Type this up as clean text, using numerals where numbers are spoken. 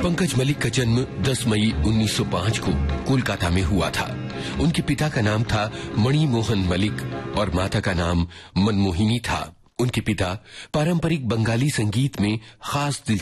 पंकज मलिक का जन्म 10 मई 1905 को कोलकाता में हुआ था। उनके पिता का नाम था मणि मोहन मलिक और माता का नाम मनमोहिनी था। उनके पिता पारंपरिक बंगाली संगीत में खास